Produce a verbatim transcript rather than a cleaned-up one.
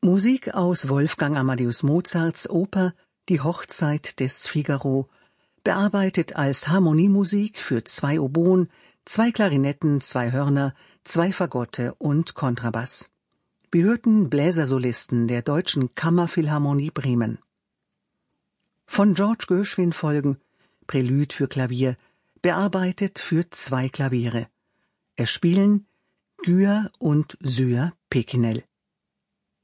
Musik aus Wolfgang Amadeus Mozarts Oper Die Hochzeit des Figaro, bearbeitet als Harmoniemusik für zwei Oboen, zwei Klarinetten, zwei Hörner, zwei Fagotte und Kontrabass. Wir hörten Bläsersolisten der Deutschen Kammerphilharmonie Bremen. Von George Gershwin folgen Prälude für Klavier, bearbeitet für zwei Klaviere. Es spielen Gühr und Syr Pekinel.